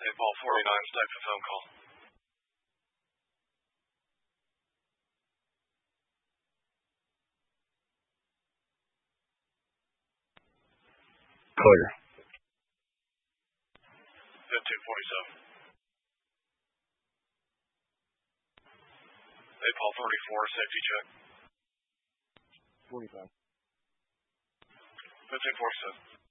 Paul 49, stack for phone call. Clear. 1547. Paul 34, safety check. 45. 1547.